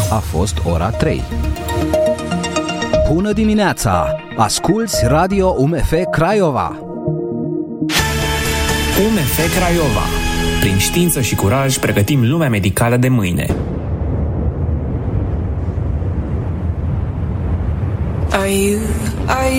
a fost ora 3. Bună dimineața! Asculți Radio UMF Craiova! UMF Craiova. Prin știință și curaj pregătim lumea medicală de mâine. Are you